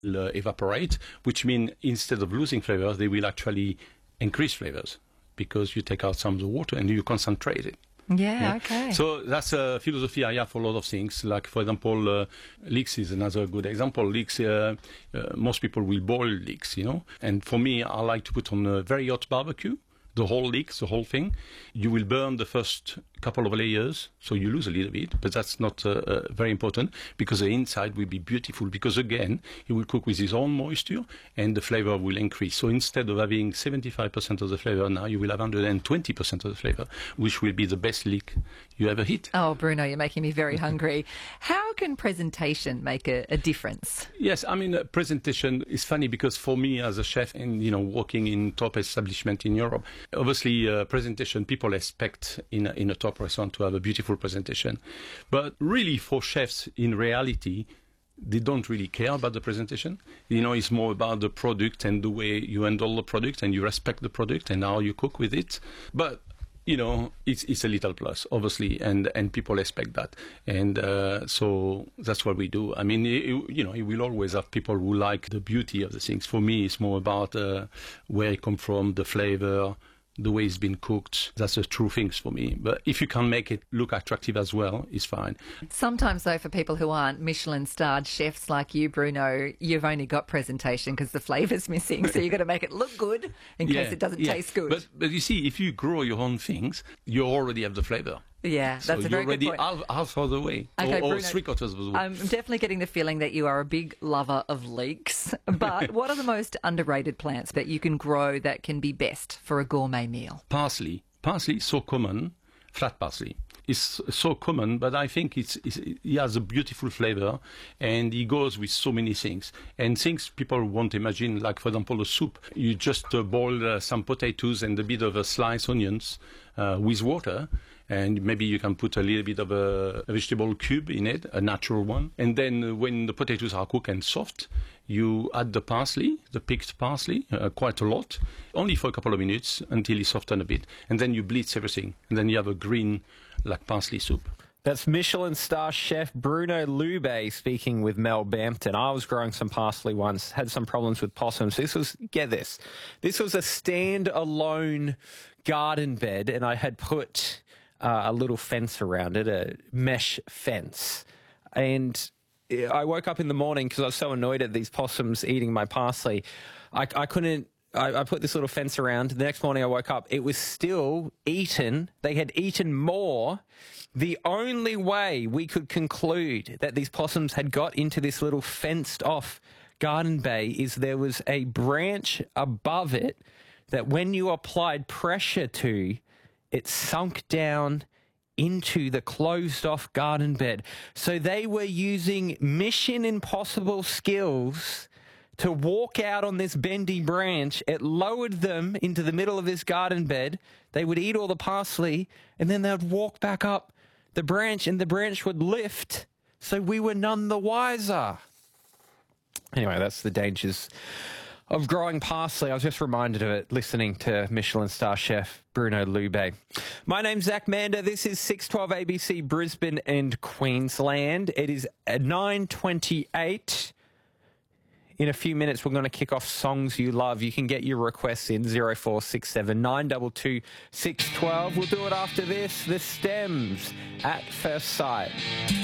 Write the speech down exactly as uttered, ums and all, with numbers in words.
uh, evaporate, which means instead of losing flavors, they will actually increase flavors because you take out some of the water and you concentrate it. Yeah, yeah, okay. So that's a philosophy I have for a lot of things. Like, for example, uh, leeks is another good example. Leeks, uh, uh, most people will boil leeks, you know. And for me, I like to put on a very hot barbecue, the whole leeks, the whole thing. You will burn the first couple of layers, so you lose a little bit, but that's not uh, uh, very important because the inside will be beautiful because, again, he will cook with his own moisture and the flavor will increase. So instead of having seventy-five percent of the flavor, now you will have one hundred twenty percent of the flavor, which will be the best leek you ever eat. Oh, Bruno, you're making me very hungry. How can presentation make a, a difference? Yes, I mean, uh, presentation is funny because for me as a chef and, you know, working in top establishment in Europe, obviously uh, presentation, people expect in a, in a top restaurant to have a beautiful presentation. But really for chefs, in reality, they don't really care about the presentation. You know, it's more about the product and the way you handle the product and you respect the product and how you cook with it. But you know, it's it's a little plus, obviously, and, and people expect that. And uh, so that's what we do. I mean, it, you know, you will always have people who like the beauty of the things. For me, it's more about uh, where it comes from, the flavor, the way it's been cooked. That's the true things for me. But if you can make it look attractive as well, it's fine. Sometimes, though, for people who aren't Michelin-starred chefs like you, Bruno, you've only got presentation because the flavour's missing, so you've got to make it look good in yeah, case it doesn't yeah. taste good. But, but you see, if you grow your own things, you already have the flavour. Yeah, that's so a very good you're point. already half, half of the way, okay, or, or Bruno, three quarters of the way. I'm definitely getting the feeling that you are a big lover of leeks. But what are the most underrated plants that you can grow that can be best for a gourmet meal? Parsley. Parsley is so common. Flat parsley is so common, but I think it's, it's it has a beautiful flavor, and it goes with so many things. And things people won't imagine, like, for example, a soup. You just uh, boil uh, some potatoes and a bit of uh, sliced onions uh, with water, and maybe you can put a little bit of a, a vegetable cube in it, a natural one. And then uh, when the potatoes are cooked and soft, you add the parsley, the picked parsley, uh, quite a lot, only for a couple of minutes until it softens a bit. And then you blitz everything. And then you have a green, like, parsley soup. That's Michelin star chef Bruno Lubbe speaking with Mel Bampton. I was growing some parsley once, had some problems with possums. This was, get this, this was a stand-alone garden bed, and I had put uh, a little fence around it, a mesh fence. And I woke up in the morning because I was so annoyed at these possums eating my parsley. I, I couldn't, I, I put this little fence around. The next morning I woke up, it was still eaten. They had eaten more. The only way we could conclude that these possums had got into this little fenced off garden bay is there was a branch above it that when you applied pressure to, it sunk down into the closed-off garden bed. So they were using Mission Impossible skills to walk out on this bendy branch. It lowered them into the middle of this garden bed. They would eat all the parsley, and then they would walk back up the branch, and the branch would lift. So we were none the wiser. Anyway, that's the dangers of growing parsley. I was just reminded of it listening to Michelin star chef Bruno Lubbe. My name's Zach Mander. This is six twelve A B C Brisbane and Queensland. It is nine twenty-eight. In a few minutes, we're going to kick off Songs You Love. You can get your requests in zero four six seven nine two two six one two. We'll do it after this. The Stems, At First Sight.